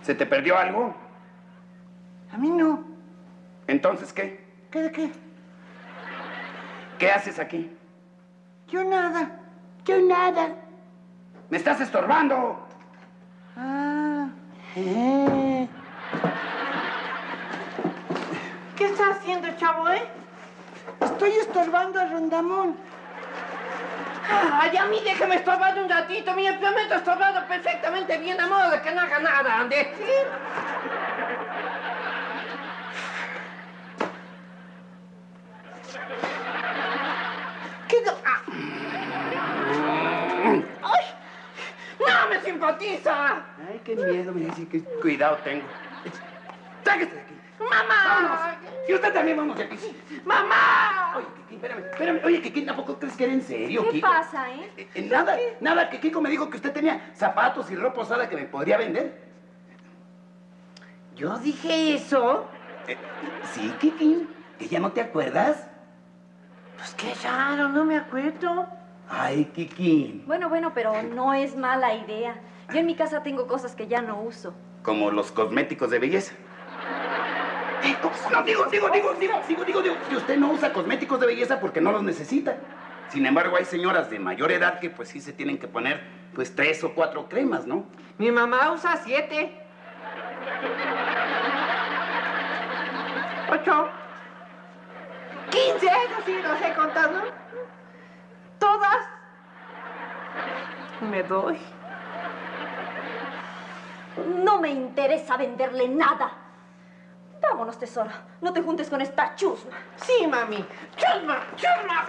¿Se te perdió algo? A mí no. ¿Entonces qué? ¿Qué de qué? ¿Qué haces aquí? Yo nada. Yo nada. ¡Me estás estorbando! Ah. ¿Qué estás haciendo, chavo, Estoy estorbando a Rondamón. Ay, a mí déjame estorbar un ratito. Mi implemento ha estorbado perfectamente bien, a modo de que no haga nada, ¿ande? ¿Qué? ¡Ay! ¡No me simpatiza! Ay, qué miedo, me dice, qué cuidado tengo. ¡Sáquese de aquí! ¡Mamá! ¡Vámonos! Y usted también, vamos de aquí. ¡Mamá! Oye, Kiki, espérame. Oye, Kiki, ¿tampoco crees que era en serio, ¿Qué Kiko? pasa, Nada, que Kiko me dijo que usted tenía zapatos y ropa usada que me podría vender. ¿Yo dije eso? Sí, Kiki, ¿que ya no te acuerdas? Pues qué raro, no me acuerdo. Ay, Kiki. Bueno, pero no es mala idea. Yo en mi casa tengo cosas que ya no uso. Como los cosméticos de belleza. No, digo, que usted no usa cosméticos de belleza porque no los necesita. Sin embargo, hay señoras de mayor edad que pues sí se tienen que poner pues 3 o 4 cremas, ¿no? Mi mamá usa 7. 8. 15, así los he contado. Todas. Me doy. No me interesa venderle nada. Vámonos, tesoro. No te juntes con esta chusma. Sí, mami. ¡Chusma! ¡Chusma!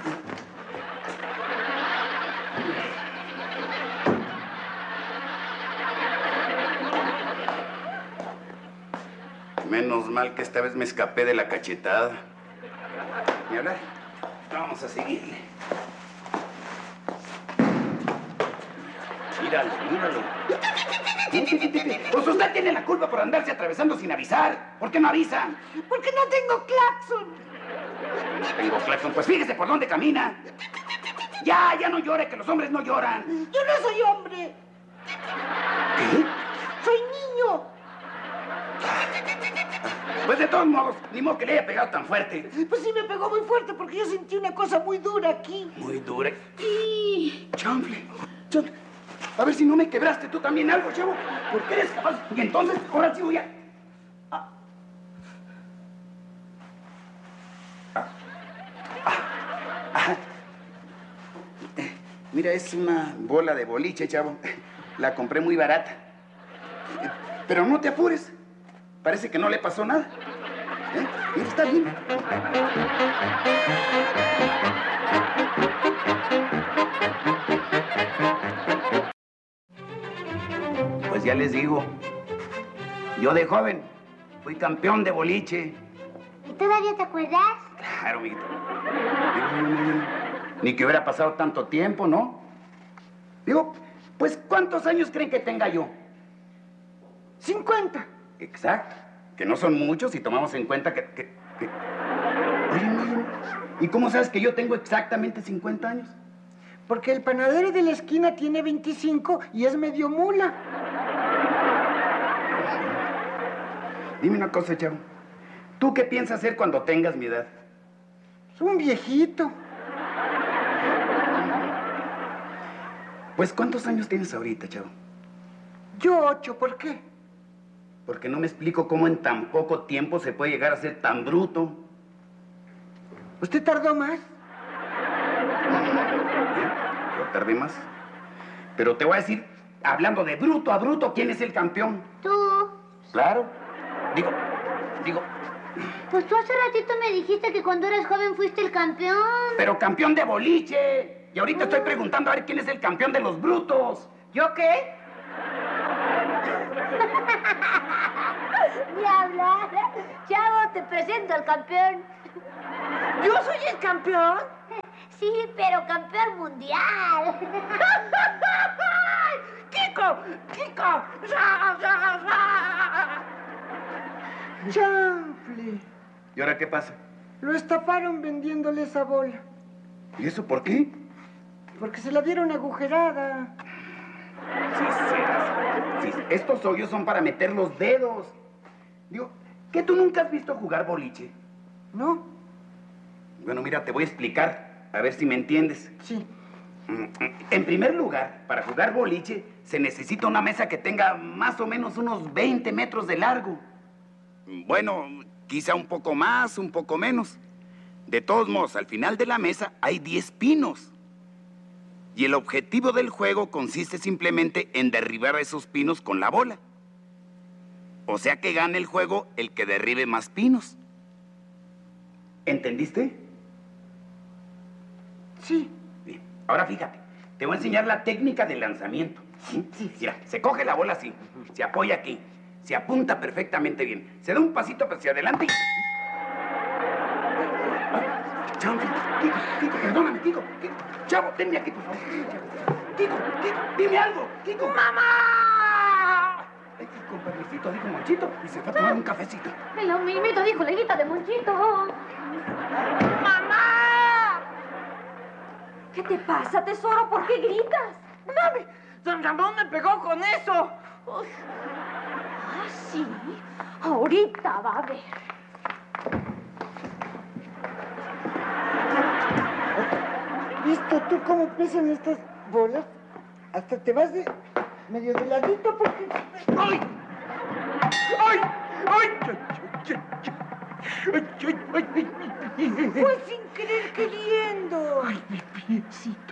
Menos mal que esta vez me escapé de la cachetada. Ni hablar. Vamos a seguirle. Míralo. Pues usted tiene la culpa por andarse atravesando sin avisar. ¿Por qué no avisan? Porque no tengo claxon. No tengo claxon. Pues fíjese por dónde camina. Ya no llore, que los hombres no lloran. Yo no soy hombre. ¿Qué? Soy niño. Pues de todos modos, ni modo que le haya pegado tan fuerte. Pues sí me pegó muy fuerte porque yo sentí una cosa muy dura aquí. ¿Muy dura? Chanfle. A ver si no me quebraste tú también algo, chavo. Porque eres capaz. Y entonces, ahora sí voy a... Mira, es una bola de boliche, chavo. La compré muy barata. Pero no te apures. Parece que no le pasó nada. Mira, está bien. Pues ya les digo, yo de joven fui campeón de boliche. ¿Y todavía te acuerdas? Claro, amiguito. Ni que hubiera pasado tanto tiempo, ¿no? Digo, pues, ¿cuántos años creen que tenga yo? 50. Exacto. Que no son muchos si tomamos en cuenta que... Oye, ¿y cómo sabes que yo tengo exactamente 50 años? Porque el panadero de la esquina tiene 25 y es medio mula. Dime una cosa, chavo. ¿Tú qué piensas hacer cuando tengas mi edad? Es un viejito. Pues, ¿cuántos años tienes ahorita, chavo? Yo 8, ¿por qué? Porque no me explico cómo en tan poco tiempo se puede llegar a ser tan bruto. ¿Usted tardó más? Yo tardé más. Pero te voy a decir, hablando de bruto a bruto, ¿quién es el campeón? Tú. Claro. Digo... Pues tú hace ratito me dijiste que cuando eras joven fuiste el campeón. Pero campeón de boliche. Y ahorita estoy preguntando a ver quién es el campeón de los brutos. ¿Yo qué? Ni hablar. Chavo, te presento al campeón. ¿Yo soy el campeón? Sí, pero campeón mundial. ¡Kiko! ¡Chanfle! ¿Y ahora qué pasa? Lo estafaron vendiéndole esa bola. ¿Y eso por qué? Porque se la dieron agujerada. Sí, Estos hoyos son para meter los dedos. Digo, ¿qué tú nunca has visto jugar boliche? ¿No? Bueno, mira, te voy a explicar, a ver si me entiendes. Sí. En primer lugar, para jugar boliche, se necesita una mesa que tenga más o menos unos 20 metros de largo. Bueno, quizá un poco más, un poco menos. De todos modos, al final de la mesa hay 10 pinos. Y el objetivo del juego consiste simplemente en derribar a esos pinos con la bola. O sea que gane el juego el que derribe más pinos. ¿Entendiste? Sí. Bien. Ahora fíjate, te voy a enseñar la técnica de lanzamiento. Sí. Mira, se coge la bola así, se apoya aquí, se apunta perfectamente bien, se da un pasito hacia adelante y... Chavo, Kiko, perdóname, Kiko. Chavo, denme aquí, por favor. Kiko, dime algo, Kiko. ¡Mamá! Con permisito, dijo Monchito, y se fue a tomar un cafecito. Lo mismito dijo la hijita de Monchito. ¡Mamá! ¿Qué te pasa, tesoro? ¿Por qué gritas? ¡Mami! ¡Don Ramón me pegó con eso! Ah, sí. Ahorita va a ver. ¿Visto tú cómo pesan estas bolas? Hasta te vas de medio de ladito porque... ¡Ay! ¡Ay! ¡Ay! Fue sin querer queriendo. ¡Ay, mi piecito!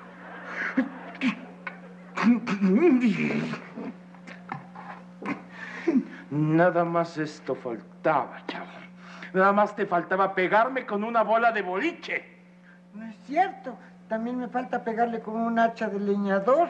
Nada más esto faltaba, chavo. Nada más te faltaba pegarme con una bola de boliche. No es cierto. También me falta pegarle con un hacha de leñador.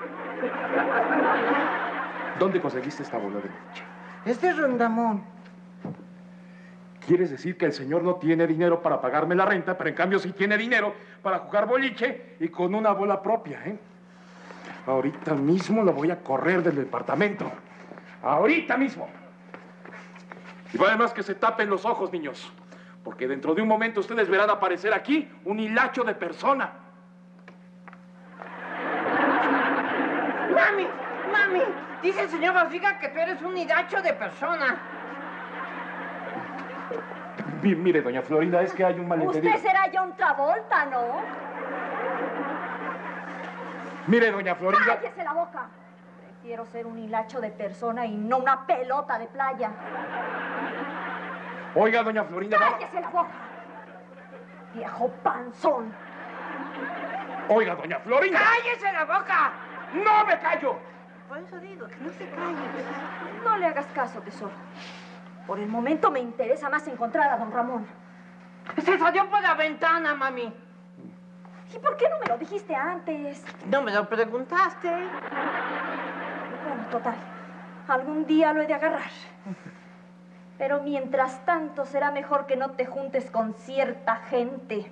¿Dónde conseguiste esta bola de boliche? Este es Rondamón. ¿Quieres decir que el señor no tiene dinero para pagarme la renta, pero en cambio sí tiene dinero para jugar boliche y con una bola propia, eh? Ahorita mismo lo voy a correr del departamento. Ahorita mismo. Y además que se tapen los ojos, niños, porque dentro de un momento ustedes verán aparecer aquí un hilacho de persona. ¡Mami! ¡Mami! Dice el señor Barriga que tú eres un hilacho de persona. Mire, doña Florinda, es que hay un malentendido. Usted será John Travolta, ¿no? Mire, doña Florinda. ¡Cállese la boca! Prefiero ser un hilacho de persona y no una pelota de playa. Oiga, doña Florinda. ¡Cállese la boca! Viejo panzón. Oiga, doña Florinda. ¡Cállese la boca! ¡No me callo! Por eso digo que no se calle. No le hagas caso, tesoro. Por el momento me interesa más encontrar a don Ramón. Se salió por la ventana, mami. ¿Y por qué no me lo dijiste antes? No me lo preguntaste. Bueno, total. Algún día lo he de agarrar. Pero mientras tanto será mejor que no te juntes con cierta gente.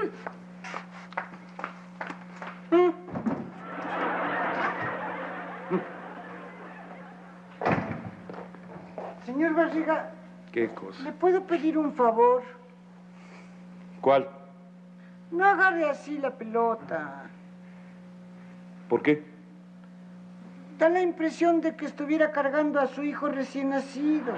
Señor Barriga, ¿Qué cosa? ¿le puedo pedir un favor? ¿Cuál? No agarre así la pelota. ¿Por qué? Da la impresión de que estuviera cargando a su hijo recién nacido.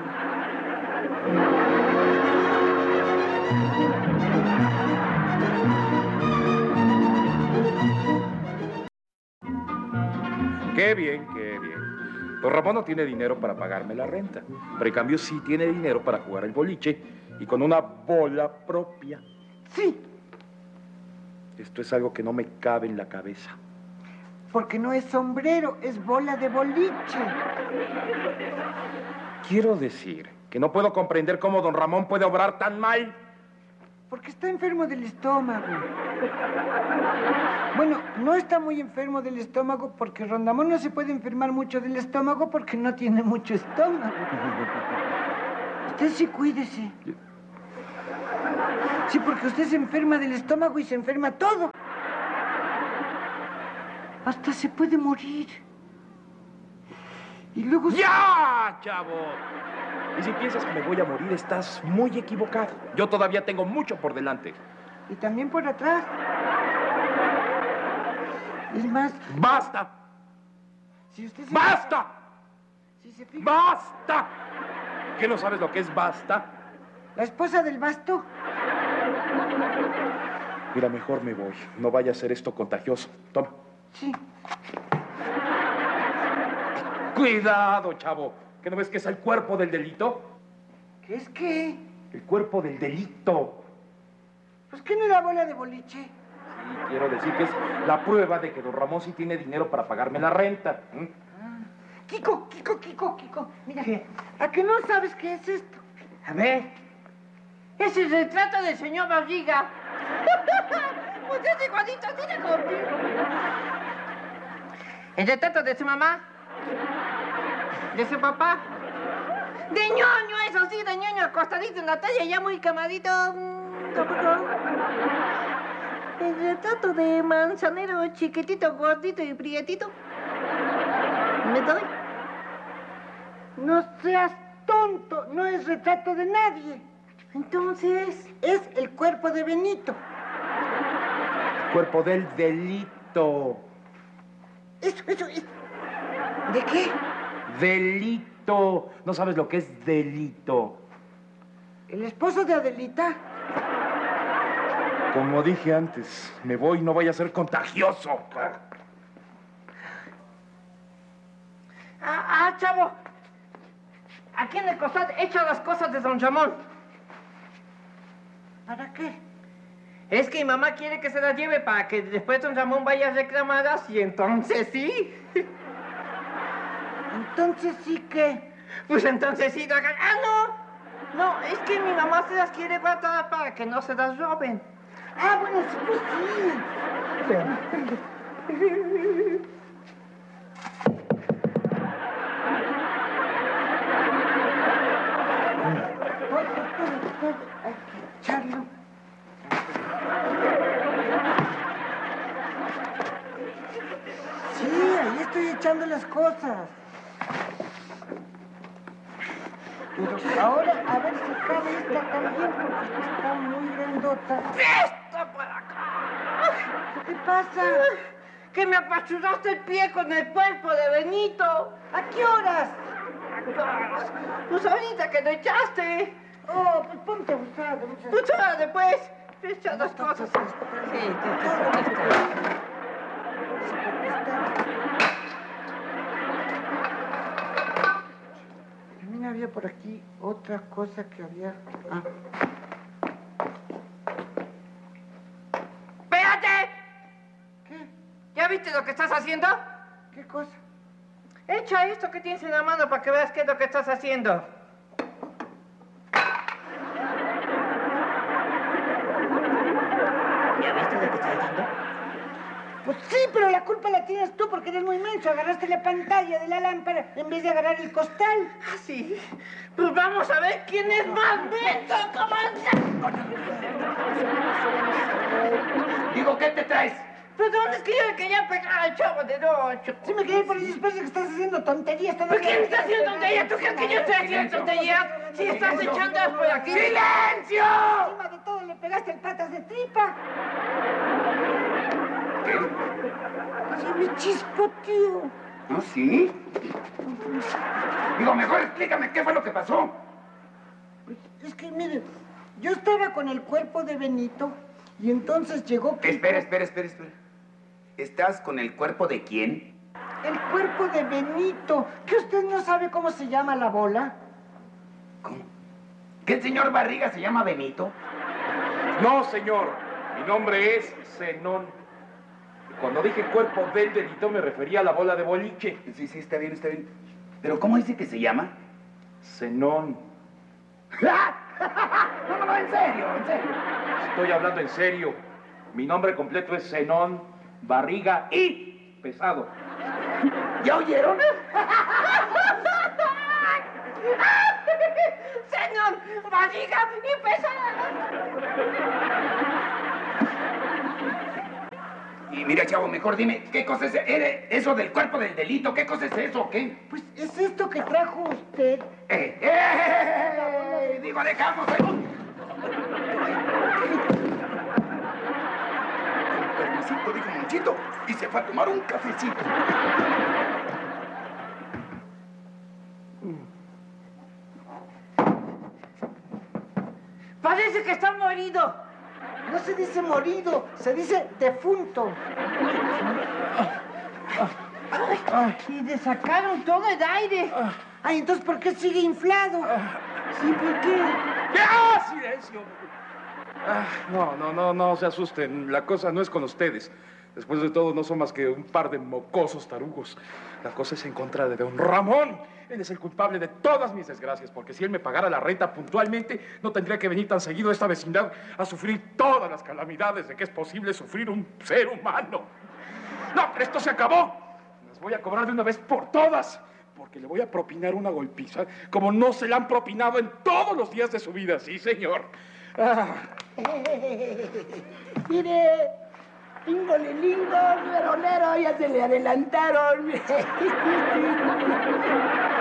Qué bien, qué bien. Don Ramón no tiene dinero para pagarme la renta, pero en cambio sí tiene dinero para jugar el boliche y con una bola propia. Sí, Esto es algo que no me cabe en la cabeza. porque no es sombrero, es bola de boliche. Quiero decir que no puedo comprender cómo don Ramón puede obrar tan mal. Porque está enfermo del estómago. Bueno, no está muy enfermo del estómago porque Rondamón no se puede enfermar mucho del estómago porque no tiene mucho estómago. Usted sí cuídese. Sí, porque usted se enferma del estómago y se enferma todo. Hasta se puede morir. Y luego... ¡Ya, chavo! Y si piensas que me voy a morir, estás muy equivocado. Yo todavía tengo mucho por delante. Y también por atrás. Es más, ¡Basta! si usted se... ¡Basta! Si ¿Sí se fija? ¡Basta! ¿Qué no sabes lo que es basta? ¿La esposa del basto? Mira, mejor me voy. No vaya a ser esto contagioso. Toma. Sí. Cuidado, chavo. ¿Qué no ves que es el cuerpo del delito? ¿Qué es qué? El cuerpo del delito. Pues ¿qué no es la bola de boliche? Sí, quiero decir que es la prueba de que don Ramón sí tiene dinero para pagarme la renta. Kiko. Mira, ¿a que no sabes qué es esto? A ver. Es el retrato del señor Barriga. Usted es igualito, tiene conmigo. El retrato de su mamá. De su papá. De ñoño, eso sí, de ñoño acostadito en la talla, ya muy camadito. El retrato de Manzanero, chiquitito, gordito y prietito. ¿Me doy? No seas tonto, no es retrato de nadie. Entonces, Es el cuerpo de Benito. Cuerpo del delito. Eso. ¿De qué? Delito. ¿No sabes lo que es delito? ¿El esposo de Adelita? Como dije antes, me voy, no vaya a ser contagioso. chavo. Aquí en el costal echa las cosas de don Ramón. ¿Para qué? Es que mi mamá quiere que se las lleve para que después don Ramón vaya a reclamarlas y entonces sí. Entonces sí que... Pues entonces sí, no. No, es que mi mamá se las quiere guardar para que no se las roben. Ah, bueno, sí, pues sí. Hay que echarlo. Sí, ahí estoy echando las cosas. Pero ahora, a ver si cabe esta también, porque está muy grandota. ¡Esta para acá! ¿Qué pasa? Que me apachurraste el pie con el cuerpo de Benito. ¿A qué horas? Pues ahorita que lo echaste. Oh, pues ponte abusado. Pues ahora después. Echa las cosas. Sí, También había por aquí otra cosa que había... Ah. ¡Espérate! ¿Qué? ¿Ya viste lo que estás haciendo? ¿Qué cosa? Echa esto que tienes en la mano para que veas qué es lo que estás haciendo. ¿Ya viste lo que estás haciendo? Pues sí, pero la culpa la tienes tú porque eres muy menso. Agarraste la pantalla de la lámpara en vez de agarrar el costal. ¿Ah, sí? Pues vamos a ver quién es más menso, comandante. Digo, ¿qué te traes? Perdón, es que yo le quería pegar al chavo de 8. Sí me quedé por ahí después de que estás haciendo tonterías. ¿Por quién está haciendo tonterías? ¿Tú crees que yo estoy haciendo tonterías? Si estás echando por aquí. ¡Silencio! Encima de todo le pegaste el patas de tripa. ¿Qué? Sí me chispo, tío. ¿Ah, sí? Digo, mejor explícame qué fue lo que pasó. Pues es que, mire, yo estaba con el cuerpo de Benito y entonces llegó... Espera. ¿Estás con el cuerpo de quién? El cuerpo de Benito. ¿Que usted no sabe cómo se llama la bola? ¿Cómo? ¿Que el señor Barriga se llama Benito? No, señor. Mi nombre es Zenón. Cuando dije cuerpo del delito me refería a la bola de boliche. Sí, está bien. ¿Pero cómo dice que se llama? Zenón. No, en serio. Estoy hablando en serio. Mi nombre completo es Zenón Barriga y Pesado. ¿Ya oyeron? ¡Señor! ¡Barriga y pesada! Y mira, chavo, mejor dime, ¿qué cosa es eso del cuerpo del delito? ¿Qué cosa es eso o qué? Pues es esto que trajo usted. Digo, dejamos. Permisito, dijo Monchito, y se fue a tomar un cafecito. Parece que está morido. No se dice morido, se dice defunto. Y le sacaron todo el aire. Ay, entonces, ¿por qué sigue inflado? Sí, ¿por qué? ¡Ah, silencio! No se asusten. La cosa no es con ustedes. Después de todo, no son más que un par de mocosos tarugos. La cosa es en contra de don Ramón. Él es el culpable de todas mis desgracias, porque si él me pagara la renta puntualmente, no tendría que venir tan seguido a esta vecindad a sufrir todas las calamidades de que es posible sufrir un ser humano. No, pero esto se acabó. Las voy a cobrar de una vez por todas, porque le voy a propinar una golpiza como no se la han propinado en todos los días de su vida. Sí, señor. Mire, Lingo, Lero, ya se le adelantaron.